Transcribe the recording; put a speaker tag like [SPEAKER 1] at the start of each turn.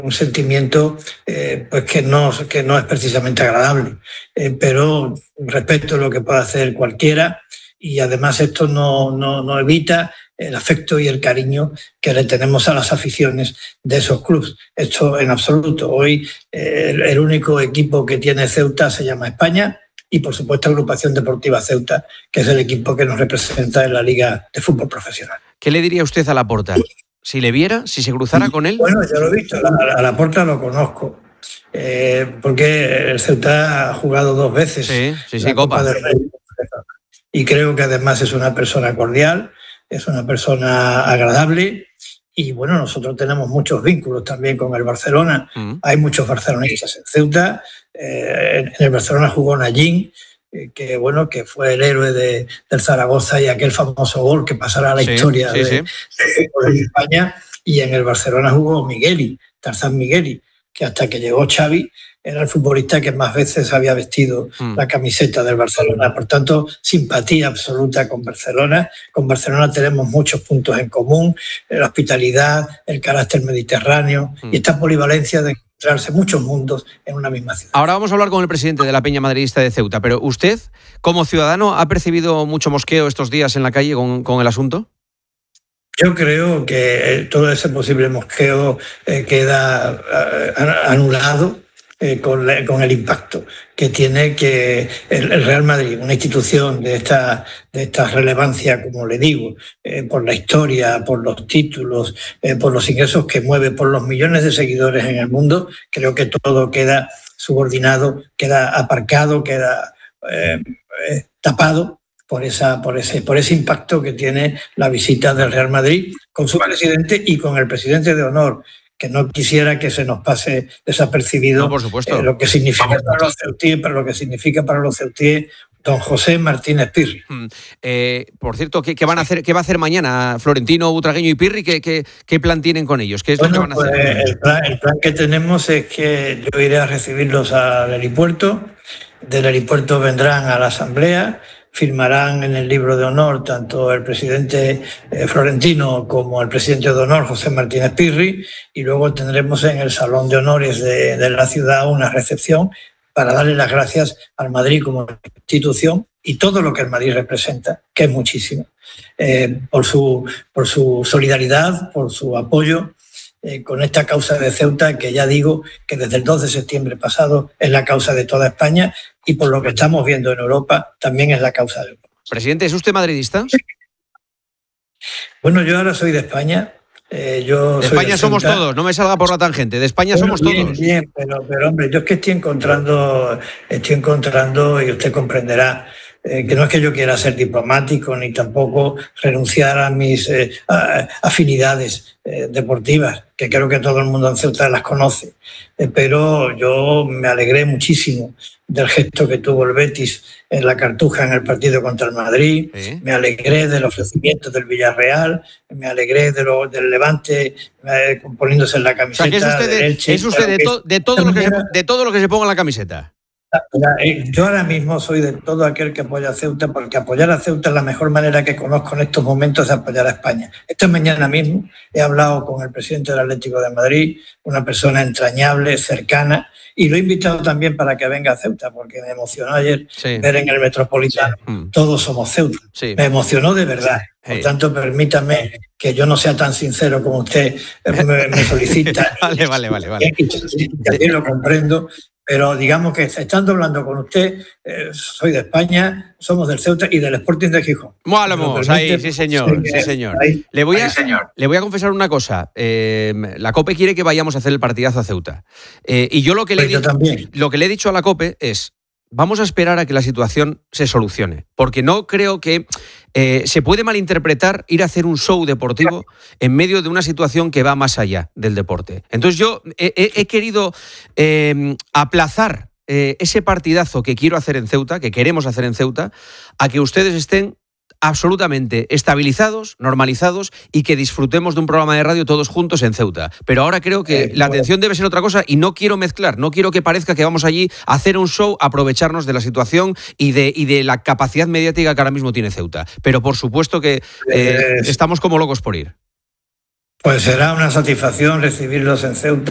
[SPEAKER 1] un sentimiento pues que no es precisamente agradable. Pero respeto lo que pueda hacer cualquiera, y además esto no evita el afecto y el cariño que le tenemos a las aficiones de esos clubes. Esto en absoluto. Hoy el único equipo que tiene Ceuta se llama España, y por supuesto Agrupación Deportiva Ceuta, que es el equipo que nos representa en la Liga de Fútbol Profesional.
[SPEAKER 2] ¿Qué le diría usted a Laporta? Si le viera, si se cruzara con él.
[SPEAKER 1] Bueno, yo lo he visto, a Laporta lo conozco, porque el Ceuta ha jugado 2 veces
[SPEAKER 2] la Copa
[SPEAKER 1] del Rey, y creo que además es una persona cordial, es una persona agradable, y bueno, nosotros tenemos muchos vínculos también con el Barcelona. Hay muchos barcelonistas en Ceuta. En el Barcelona jugó Nayín, que fue el héroe del Zaragoza, y aquel famoso gol que pasará a la historia de España. Y en el Barcelona jugó Migueli, Tarzán Migueli, que hasta que llegó Xavi era el futbolista que más veces había vestido la camiseta del Barcelona. Por tanto, simpatía absoluta con Barcelona. Con Barcelona tenemos muchos puntos en común: la hospitalidad, el carácter mediterráneo y esta polivalencia de encontrarse muchos mundos en una misma ciudad.
[SPEAKER 2] Ahora vamos a hablar con el presidente de la Peña Madridista de Ceuta, pero usted, como ciudadano, ¿ha percibido mucho mosqueo estos días en la calle con el asunto?
[SPEAKER 1] Yo creo que todo ese posible mosqueo queda anulado con el impacto que tiene que el Real Madrid, una institución de esta relevancia, como le digo, por la historia, por los títulos, por los ingresos que mueve, por los millones de seguidores en el mundo. Creo que todo queda subordinado, queda aparcado, queda tapado por ese impacto que tiene la visita del Real Madrid con su presidente y con el presidente de honor, que no quisiera que se nos pase desapercibido lo que significa para los ceutíes don José Martínez Pirri.
[SPEAKER 2] Por cierto, ¿qué van a hacer? ¿Qué va a hacer mañana Florentino, Butragueño y Pirri? ¿Qué plan tienen con ellos? ¿Qué es lo que van a hacer?
[SPEAKER 1] El plan que tenemos es que yo iré a recibirlos al aeropuerto. Del aeropuerto vendrán a la asamblea, firmarán en el libro de honor tanto el presidente Florentino como el presidente de honor, José Martínez Pirri, y luego tendremos en el Salón de Honores de la ciudad una recepción para darle las gracias al Madrid como institución y todo lo que el Madrid representa, que es muchísimo, por su solidaridad, por su apoyo con esta causa de Ceuta, que ya digo que desde el 2 de septiembre pasado es la causa de toda España, y por lo que estamos viendo en Europa también es la causa de Europa.
[SPEAKER 2] Presidente, ¿es usted madridista?
[SPEAKER 1] Bueno, yo ahora soy de España.
[SPEAKER 2] De España somos todos, no me salga por la tangente, de España somos todos.
[SPEAKER 1] Bien, pero hombre, yo es que estoy encontrando, y usted comprenderá, que no es que yo quiera ser diplomático ni tampoco renunciar a mis afinidades deportivas, que creo que todo el mundo en Ceuta las conoce, pero yo me alegré muchísimo del gesto que tuvo el Betis en la Cartuja en el partido contra el Madrid. Me alegré del ofrecimiento del Villarreal, me alegré del Levante poniéndose en la camiseta.
[SPEAKER 2] O sea, que es usted de todo lo que se ponga en la camiseta.
[SPEAKER 1] Yo ahora mismo soy de todo aquel que apoya a Ceuta, porque apoyar a Ceuta es la mejor manera que conozco en estos momentos de apoyar a España. Esta mañana mismo he hablado con el presidente del Atlético de Madrid, una persona entrañable, cercana, y lo he invitado también para que venga a Ceuta, porque me emocionó ayer ver en el Metropolitano Todos somos Ceuta. Me emocionó de verdad. Por tanto, permítame que yo no sea tan sincero como usted me solicita.
[SPEAKER 2] Vale.
[SPEAKER 1] También lo comprendo. Pero digamos que estando hablando con usted, soy de España, somos del Ceuta y del Sporting de Gijón.
[SPEAKER 2] Vamos, ahí, sí señor. Le voy a confesar una cosa. La COPE quiere que vayamos a hacer el partidazo a Ceuta. Y yo lo que le he dicho a la COPE es: vamos a esperar a que la situación se solucione, porque no creo que se puede malinterpretar ir a hacer un show deportivo en medio de una situación que va más allá del deporte. Entonces yo he querido aplazar ese partidazo que quiero hacer en Ceuta, que queremos hacer en Ceuta, a que ustedes estén absolutamente estabilizados, normalizados, y que disfrutemos de un programa de radio todos juntos en Ceuta. Pero ahora creo que la atención debe ser otra cosa y no quiero mezclar, no quiero que parezca que vamos allí a hacer un show, aprovecharnos de la situación y de la capacidad mediática que ahora mismo tiene Ceuta. Pero por supuesto que estamos como locos por ir.
[SPEAKER 1] Pues será una satisfacción recibirlos en Ceuta.